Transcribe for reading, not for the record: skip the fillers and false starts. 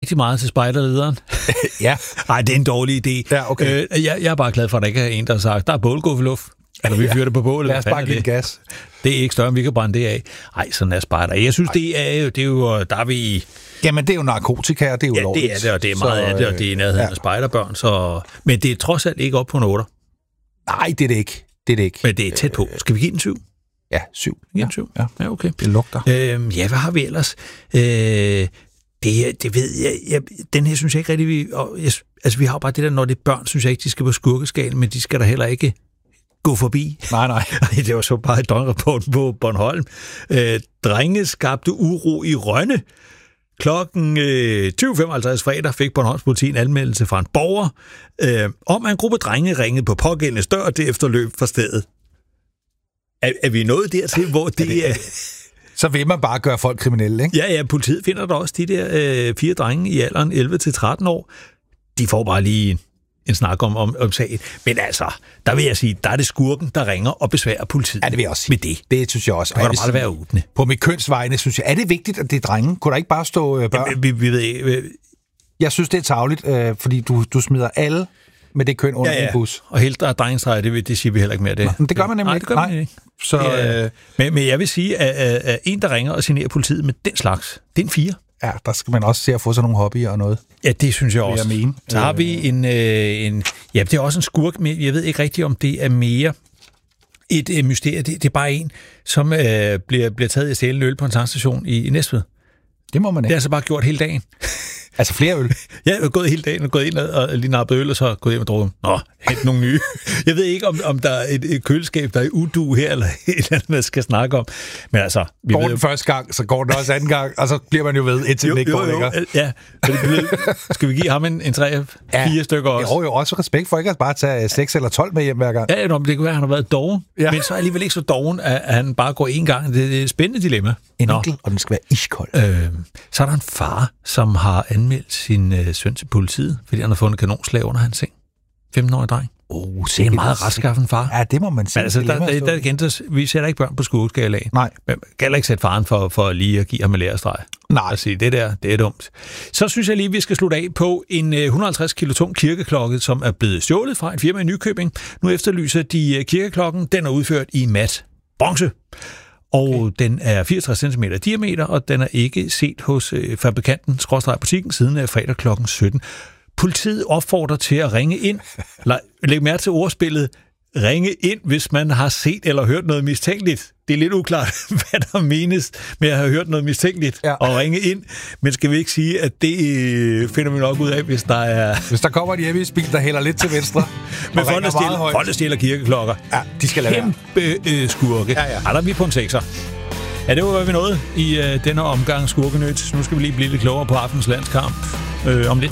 rigtig meget til spejderlederen. Ja. Nej, det er en dårlig idé. Ja, okay. Jeg er bare glad for, at der ikke er en, der har sagt, der er bålguffeluft. Eller vi fyrer det på bålet. Lad os bare give det gas. Det er ikke større, end vi kan brænde det af. Nej, sådan er spejder. Jeg synes, det er jo, der er vi i... Jamen, det er jo narkotika, og det er jo lovligt. Ja, det er det, og det er meget af det, og det er i nærheden af spejderbørn. Så... Men det er trods alt ikke op på en 8. Nej, det er det ikke. Men det er tæt på. Skal vi give den 7? Ja, 7. Ja, 7. Ja, okay. Det lugter. Ja, hvad har vi ellers? Det ved jeg. Den her synes jeg ikke rigtig, vi har bare det der, når det er børn, synes jeg ikke, de skal på skurkeskalen, men de skal der heller ikke gå forbi. Nej. Det var så bare et døgnrapport på Bornholm. Drenge skabte uro i Rønne. Klokken 20.55 fredag fik Bornholms politi en anmeldelse fra en borger om, at en gruppe drenge ringede på pågældende dør, og derefter løb fra stedet. Er vi nået dertil, hvor det er... Så vil man bare gøre folk kriminelle, ikke? Ja, politiet finder der også de der 4 drenge i alderen 11-13 år. De får bare lige en snak om sagen. Men altså, der vil jeg sige, der er det skurken, der ringer og besværer politiet. Ja, det vil jeg også sige. Med det. Det synes jeg også. Der må det bare være åbne. På mit kønsvegne synes jeg, er det vigtigt, at det er drenge? Kunne der ikke bare stå børn? Ja, vi ved ikke... Jeg synes, det er tarveligt, fordi du smider alle med det køn under en bus. Og helt der er drengestreger, det siger vi heller ikke mere. Det. Men det gør man nemlig ikke. Nej, det gør man ikke. Så, men jeg vil sige, at en, der ringer og signerer politiet med den slags, det er en 4. Ja, der skal man også se at få sådan nogle hobbyer og noget. Ja, det synes jeg også. Jeg mene. Så har vi en... Ja, det er også en skurk, men jeg ved ikke rigtigt, om det er mere et mysterie. Det er bare en, som bliver taget i stjæle en øl på en tankstation i Næstved. Det må man ikke. Det er altså bare gjort hele dagen. Altså flere øl? Ja, jeg er gået hele dagen og gået ind og lige nappet øl, og så gået hjem og drukket. Hent nogle nye. Jeg ved ikke, om der er et køleskab, der er i udu her, eller et eller andet, man skal snakke om. Men altså... Går den første gang, så går den også anden gang, og så bliver man jo ved, indtil den ikke går længere. Ja, skal vi give ham en 3-4 stykker også? Jo, også respekt for ikke at bare tage 6 eller 12 med hjem hver gang. Ja, det kan være, at han har været doven, men så alligevel ikke så doven, at han bare går én gang. Det er et spændende dilemma. En enkelt, og den skal være iskold. Så er der en far, som har anmeldt sin søn til politiet, fordi han har fundet kanonslag under hans seng. 15-årig dreng. Det er en meget retskaffen far. Ja, det må man sige. Men altså, vi sætter ikke børn på skurkeskalaen. Nej. Men man kan heller ikke sætte faren for lige at give ham en lærestreg. Nej. Og sige, det der, det er dumt. Så synes jeg lige, vi skal slutte af på en 150 kilo tung kirkeklokke, som er blevet stjålet fra et firma i Nykøbing. Nu efterlyser de kirkeklokken. Den er udført i mat bronze. Og den er 64 cm i diameter, og den er ikke set hos fabrikanten /butikken siden fredag kl. 17. Politiet opfordrer til at ringe ind. Læg mærke til ordspillet. Ringe ind, hvis man har set eller hørt noget mistænkeligt. Det er lidt uklart, hvad der menes med at have hørt noget mistænkeligt og ringe ind. Men skal vi ikke sige, at det finder vi nok ud af, hvis der er... Hvis der kommer en hjemmeisbil, der hælder lidt til venstre. Men folk, der stjæler kirkeklokker. Ja, de skal lade være. Kæmpe skurke. Ja. Der er vi på en 6'er. Ja, det var, hvad vi nåede i denne omgang Skurkenyt. Nu skal vi lige blive lidt klogere på aftens landskamp. Om lidt.